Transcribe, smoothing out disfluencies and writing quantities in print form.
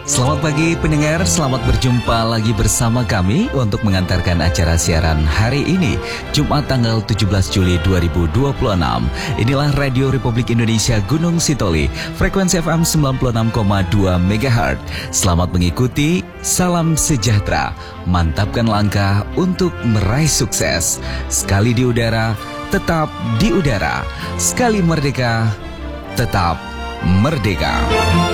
Selamat pagi pendengar, selamat berjumpa lagi bersama kami untuk mengantarkan acara siaran hari ini, Jumat tanggal 17 Juli 2026. Inilah Radio Republik Indonesia Gunung Sitoli, frekuensi FM 96,2 MHz. Selamat mengikuti, salam sejahtera, mantapkan langkah untuk meraih sukses. Sekali di udara, tetap di udara. Sekali merdeka, tetap merdeka.